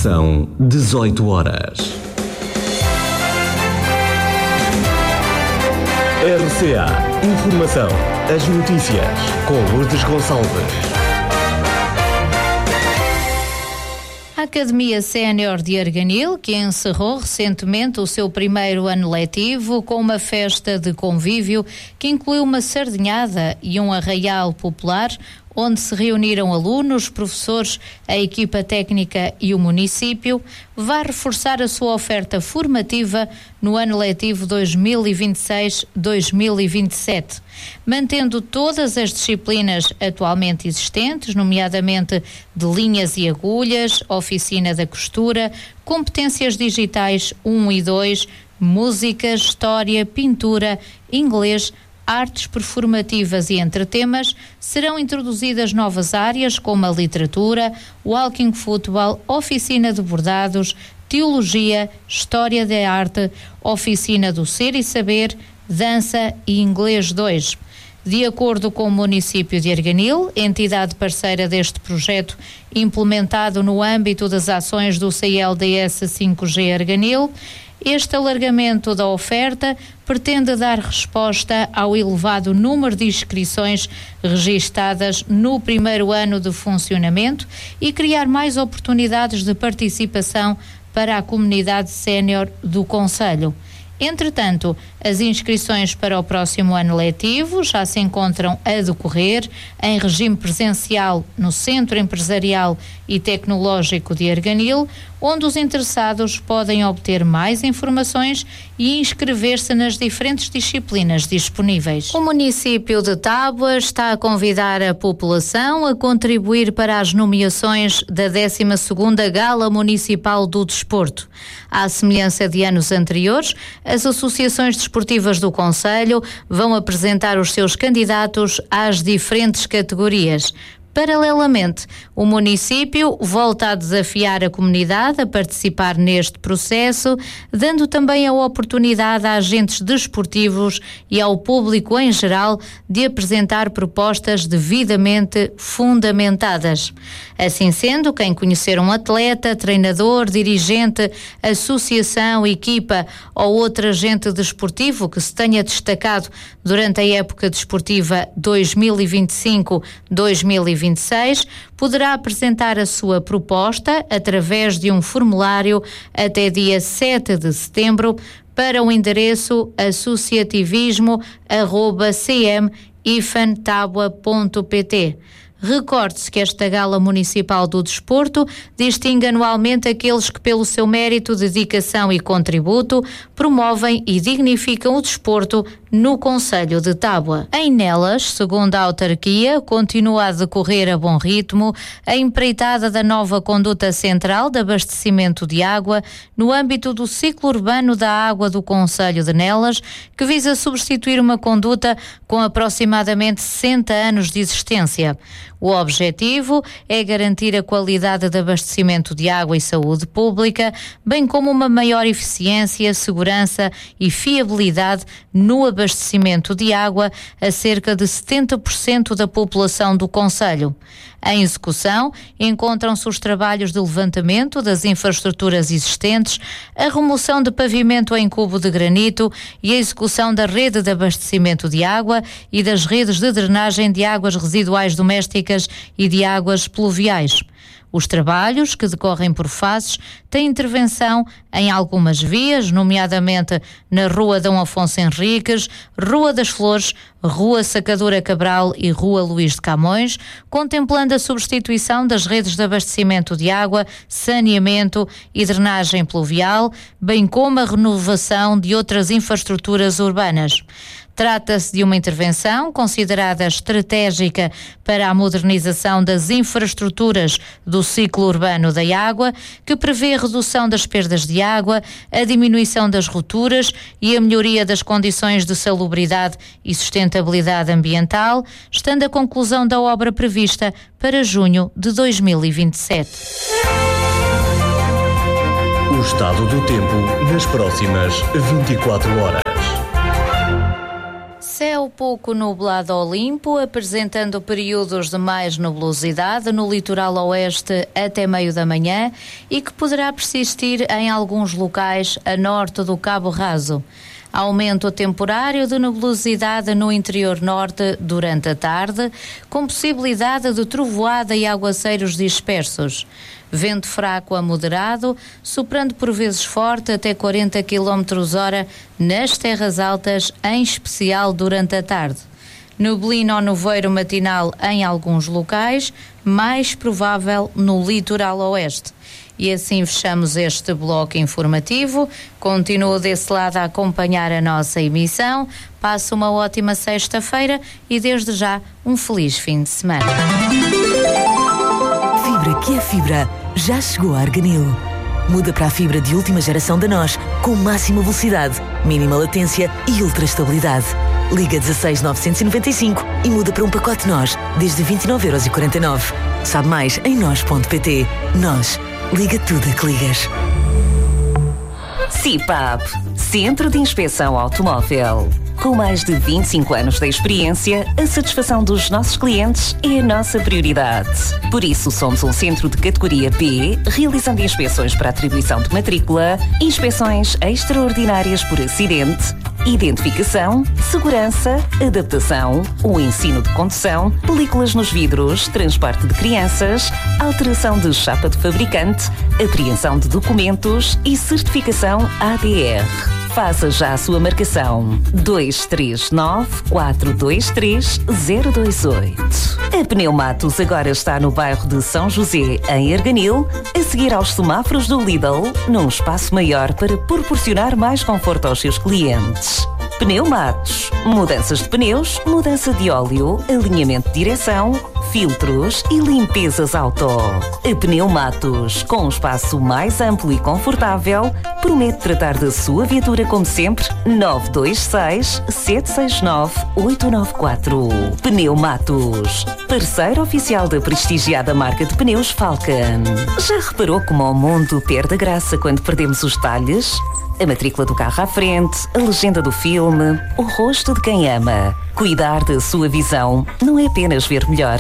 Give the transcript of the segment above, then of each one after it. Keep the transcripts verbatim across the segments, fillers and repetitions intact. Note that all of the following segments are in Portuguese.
São dezoito horas. R C A Informação. As notícias com Lourdes Gonçalves. A Academia Sénior de Arganil, que encerrou recentemente o seu primeiro ano letivo com uma festa de convívio que incluiu uma sardinhada e um arraial popular, onde se reuniram alunos, professores, a equipa técnica e o município, vai reforçar a sua oferta formativa no ano letivo dois mil e vinte e seis dois mil e vinte e sete, mantendo todas as disciplinas atualmente existentes, nomeadamente de linhas e agulhas, oficina da costura, competências digitais um e dois, música, história, pintura, inglês, artes performativas e entre temas. Serão introduzidas novas áreas como a literatura, walking futebol, oficina de bordados, teologia, história da arte, oficina do ser e saber, dança e inglês dois. De acordo com o município de Arganil, entidade parceira deste projeto implementado no âmbito das ações do C L D S cinco G Arganil, este alargamento da oferta pretende dar resposta ao elevado número de inscrições registadas no primeiro ano de funcionamento e criar mais oportunidades de participação para a comunidade sénior do concelho. Entretanto, as inscrições para o próximo ano letivo já se encontram a decorrer em regime presencial no Centro Empresarial e Tecnológico de Arganil, onde os interessados podem obter mais informações e inscrever-se nas diferentes disciplinas disponíveis. O município de Tábua está a convidar a população a contribuir para as nomeações da décima segunda Gala Municipal do Desporto. À semelhança de anos anteriores, as associações desportivas do concelho vão apresentar os seus candidatos às diferentes categorias. Paralelamente, o município volta a desafiar a comunidade a participar neste processo, dando também a oportunidade a agentes desportivos e ao público em geral de apresentar propostas devidamente fundamentadas. Assim sendo, quem conhecer um atleta, treinador, dirigente, associação, equipa ou outro agente desportivo que se tenha destacado durante a época desportiva dois mil e vinte e cinco dois mil e vinte e seis, poderá apresentar a sua proposta através de um formulário até dia sete de setembro para o endereço associativismo arroba c m ifan tabua ponto p t. Recorde-se que esta Gala Municipal do Desporto distingue anualmente aqueles que, pelo seu mérito, dedicação e contributo, promovem e dignificam o desporto no concelho de Tábua. Em Nelas, segundo a autarquia, continua a decorrer a bom ritmo a empreitada da nova conduta central de abastecimento de água no âmbito do ciclo urbano da água do concelho de Nelas, que visa substituir uma conduta com aproximadamente sessenta anos de existência. O objetivo é garantir a qualidade de abastecimento de água e saúde pública, bem como uma maior eficiência, segurança e fiabilidade no abastecimento de água a cerca de setenta por cento da população do concelho. Em execução, encontram-se os trabalhos de levantamento das infraestruturas existentes, a remoção de pavimento em cubo de granito e a execução da rede de abastecimento de água e das redes de drenagem de águas residuais domésticas e de águas pluviais. Os trabalhos, que decorrem por fases, têm intervenção em algumas vias, nomeadamente na Rua Dom Afonso Henriques, Rua das Flores, Rua Sacadura Cabral e Rua Luís de Camões, contemplando a substituição das redes de abastecimento de água, saneamento e drenagem pluvial, bem como a renovação de outras infraestruturas urbanas. Trata-se de uma intervenção considerada estratégica para a modernização das infraestruturas do ciclo urbano da água, que prevê a redução das perdas de água, a diminuição das rupturas e a melhoria das condições de salubridade e sustentabilidade ambiental, estando a conclusão da obra prevista para junho de dois mil e vinte e sete. O estado do tempo nas próximas vinte e quatro horas. Céu céu pouco nublado ao limpo, apresentando períodos de mais nebulosidade no litoral oeste até meio da manhã e que poderá persistir em alguns locais a norte do Cabo Raso. Aumento temporário de nebulosidade no interior norte durante a tarde, com possibilidade de trovoada e aguaceiros dispersos. Vento fraco a moderado, soprando por vezes forte até quarenta quilómetros hora nas terras altas, em especial durante a tarde. Neblina ou nevoeiro matinal em alguns locais, mais provável no litoral oeste. E assim fechamos este bloco informativo. Continuo desse lado a acompanhar a nossa emissão. Passe uma ótima sexta-feira e desde já um feliz fim de semana. Fibra que é fibra, já chegou a Arganil. Muda para a fibra de última geração da Nós, com máxima velocidade, mínima latência e ultra estabilidade. Liga dezasseis novecentos e noventa e cinco e muda para um pacote Nós, desde vinte e nove euros e quarenta e nove. Sabe mais em nós ponto pt. Nós. Liga tudo a que ligas. C I P A P, Centro de Inspeção Automóvel. Com mais de vinte e cinco anos de experiência, a satisfação dos nossos clientes é a nossa prioridade. Por isso, somos um centro de categoria B, realizando inspeções para atribuição de matrícula, inspeções extraordinárias por acidente, identificação, segurança, adaptação, o ensino de condução, películas nos vidros, transporte de crianças, alteração de chapa de fabricante, apreensão de documentos e certificação A D R. Faça já a sua marcação. dois três nove, quatro dois três, zero dois oito. A Pneumatos agora está no bairro de São José, em Arganil, a seguir aos semáforos do Lidl, num espaço maior para proporcionar mais conforto aos seus clientes. Pneumatos. Mudanças de pneus, mudança de óleo, alinhamento de direção, filtros e limpezas auto. A Pneumatos, com um espaço mais amplo e confortável, promete tratar da sua viatura como sempre. Nove dois seis, sete seis nove, oito nove quatro. Pneumatos, parceiro oficial da prestigiada marca de pneus Falcon. Já reparou como o mundo perde a graça quando perdemos os detalhes? A matrícula do carro à frente, a legenda do filme, o rosto de quem ama. Cuidar da sua visão não é apenas ver melhor,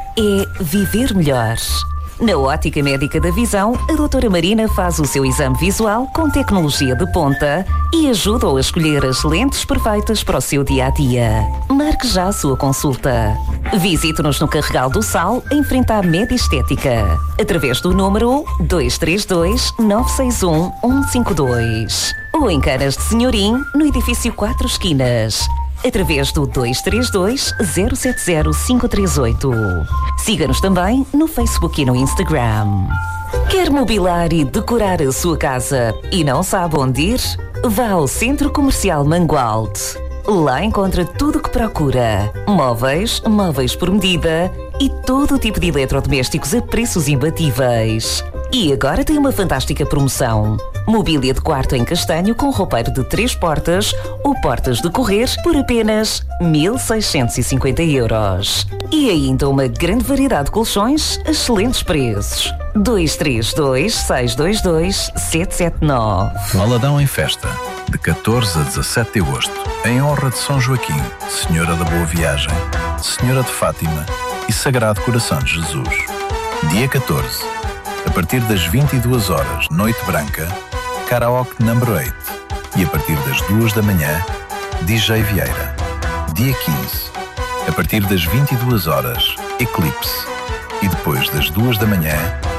é viver melhor. Na Ótica Médica da Visão, a doutora Marina faz o seu exame visual com tecnologia de ponta e ajuda-o a escolher as lentes perfeitas para o seu dia-a-dia. Marque já a sua consulta. Visite-nos no Carregal do Sal, em frente à Média Estética, através do número dois três dois, nove seis um, um cinco dois. Ou em Canas de Senhorim, no edifício Quatro Esquinas, através do dois três dois, zero sete zero, cinco três oito. Siga-nos também no Facebook e no Instagram. Quer mobilar e decorar a sua casa e não sabe onde ir? Vá ao Centro Comercial Mangualde. Lá encontra tudo o que procura. Móveis, móveis por medida e todo o tipo de eletrodomésticos a preços imbatíveis. E agora tem uma fantástica promoção. Mobília de quarto em castanho com roupeiro de três portas ou portas de correr por apenas mil seiscentos e cinquenta euros. E ainda uma grande variedade de colchões a excelentes preços. dois três dois, seis dois dois, sete sete nove. Maladão em festa, de catorze a dezassete de agosto, em honra de São Joaquim, Senhora da Boa Viagem, Senhora de Fátima e Sagrado Coração de Jesus. Dia catorze, a partir das vinte e duas horas, Noite Branca, Karaoke Number oito. E a partir das duas da manhã, D J Vieira. Dia quinze, a partir das vinte e duas horas, Eclipse. E depois das duas da manhã,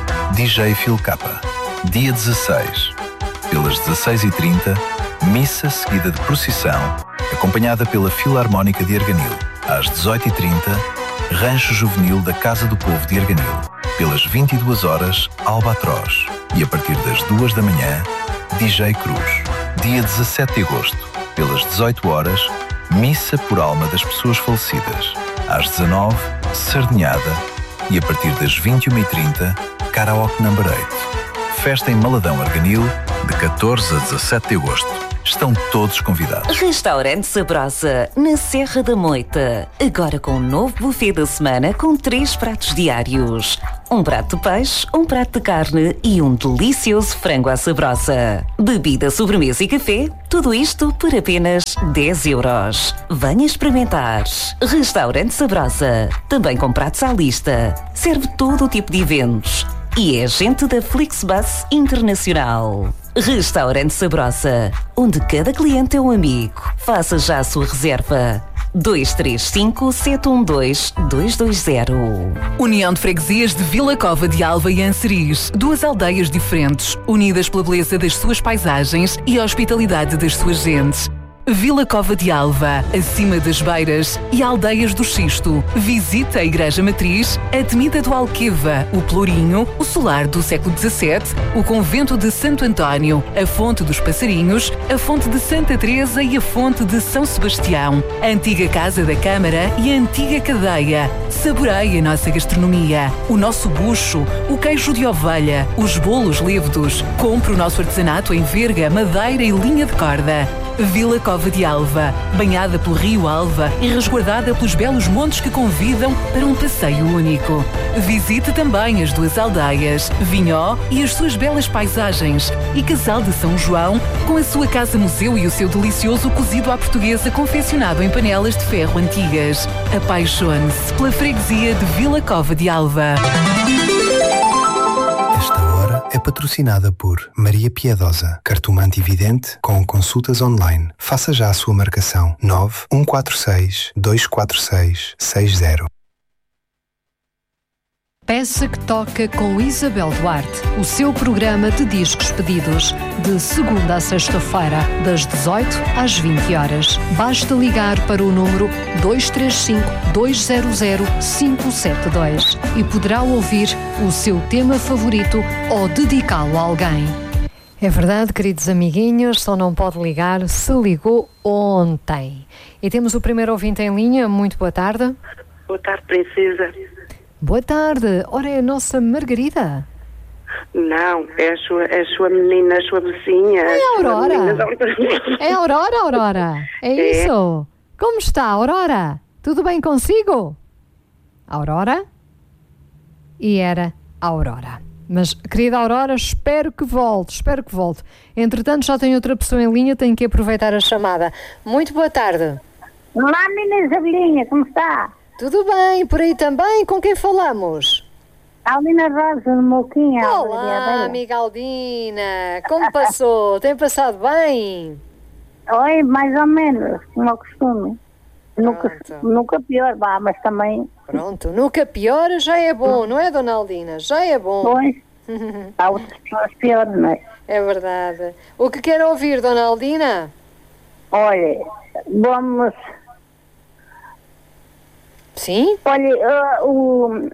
D J Phil Kappa. Dia dezasseis, pelas dezasseis e trinta, missa seguida de procissão, acompanhada pela Filarmónica de Arganil. Às dezoito e trinta, Rancho Juvenil da Casa do Povo de Arganil. Pelas vinte e duas horas, Albatroz. E a partir das duas da manhã, D J Cruz. Dia dezassete de agosto, pelas dezoito horas, missa por alma das pessoas falecidas. Às dezanove, Sardinhada. E a partir das vinte e uma e trinta, Karaoke Number oito. Festa em Maladão Arganil, de catorze a dezassete de agosto. Estão todos convidados. Restaurante Sabrosa, na Serra da Moita. Agora com um novo buffet da semana com três pratos diários. Um prato de peixe, um prato de carne e um delicioso frango à sabrosa. Bebida, sobremesa e café, tudo isto por apenas dez euros. Venha experimentar. Restaurante Sabrosa, também com pratos à lista. Serve todo o tipo de eventos. E é agente da Flixbus Internacional. Restaurante Sabrosa, onde cada cliente é um amigo. Faça já a sua reserva. dois três cinco, sete um dois, dois dois zero. União de Freguesias de Vila Cova de Alva e Anseriz. Duas aldeias diferentes, unidas pela beleza das suas paisagens e a hospitalidade das suas gentes. Vila Cova de Alva, acima das Beiras e Aldeias do Xisto. Visita a Igreja Matriz, a Temida do Alqueva, o Pelourinho, o Solar do século dezassete, o Convento de Santo António, a Fonte dos Passarinhos, a Fonte de Santa Teresa e a Fonte de São Sebastião, a antiga Casa da Câmara e a antiga Cadeia. Saboreie a nossa gastronomia, o nosso bucho, o queijo de ovelha, os bolos lévedos. Compre o nosso artesanato em verga, madeira e linha de corda. Vila Cova de Alva, banhada pelo Rio Alva e resguardada pelos belos montes que convidam para um passeio único. Visite também as duas aldeias, Vinhó e as suas belas paisagens, e Casal de São João, com a sua casa-museu e o seu delicioso cozido à portuguesa confeccionado em panelas de ferro antigas. Apaixone-se pela freguesia de Vila Cova de Alva. Esta hora é patrocinada por Maria Piedosa, cartomante e vidente com consultas online. Faça já a sua marcação nove um quatro seis, dois quatro seis, seis zero. Peça que toca com Isabel Duarte, o seu programa de discos pedidos, de segunda a sexta-feira, das dezoito às vinte horas. Basta ligar para o número dois três cinco, dois zero zero, cinco sete dois e poderá ouvir o seu tema favorito ou dedicá-lo a alguém. É verdade, queridos amiguinhos, só não pode ligar se ligou ontem. E temos o primeiro ouvinte em linha. Muito boa tarde. Boa tarde, princesa. Boa tarde. Ora, é a nossa Margarida? Não, é a sua, é a sua menina, a sua vizinha. É a Aurora. É a Aurora, Aurora. É, é isso. Como está, Aurora? Tudo bem consigo? Aurora? E era a Aurora. Mas, querida Aurora, espero que volte, espero que volte. Entretanto, já tenho outra pessoa em linha, tenho que aproveitar a chamada. Muito boa tarde. Olá, menina Isabelinha, como está? Tudo bem, por aí também? Com quem falamos? Aldina Rosa, de Moquinha. Olá, amiga Aldina. Como passou? Tem passado bem? Oi, mais ou menos, como é costume. Nunca, nunca pior, vá, mas também... Pronto, nunca pior já é bom, não é, dona Aldina? Já é bom. Pois, há outras pessoas piores, não é? É verdade. O que quer ouvir, dona Aldina? Olha, vamos... Sim? Olha, uh, o...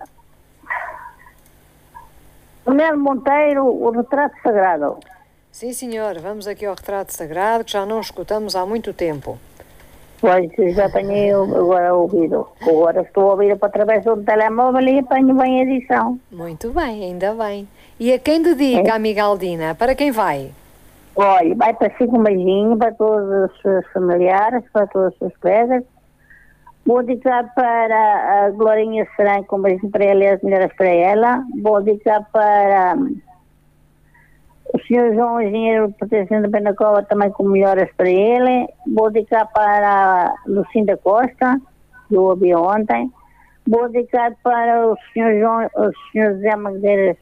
O Nelo Monteiro, o Retrato Sagrado. Sim, senhor. Vamos aqui ao Retrato Sagrado, que já não escutamos há muito tempo. Pois, já tenho agora ouvido. Agora estou a ouvir através do telemóvel e apanho bem a edição. Muito bem, ainda bem. E a quem dedica, é. amiga Aldina? Para quem vai? Olha, vai para si com um beijinho, para todos os seus familiares, para todos os seus colegas. Vou dedicar para a Glorinha Serã, com um beijinho para ela e as melhores para ela. Vou dedicar para o senhor João Engenheiro, pertencente a Penacova, também com melhoras para ele. Vou dedicar para a Lucinda Costa, que eu ouvi ontem. Vou dedicar para o senhor João, o senhor José Mangueiras,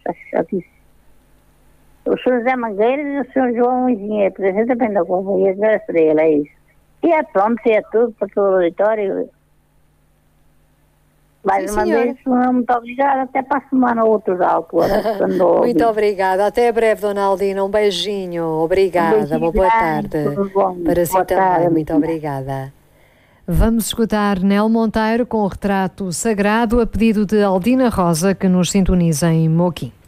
o senhor José Mangueiras e o senhor João Engenheiro, pertencente a Penacova, e as melhoras para ele, é isso. E é pronto, é tudo para todo o auditório. Mais Sim, uma senhora. vez, muito obrigada. Até para a semana ou outros alturas. Muito obrigada. Até breve, dona Aldina. Um beijinho. Obrigada. Um beijinho, boa tarde. Bom. Para si também. Tarde. Muito obrigada. Vamos escutar Nelo Monteiro com o Retrato Sagrado, a pedido de Aldina Rosa, que nos sintoniza em Moquim.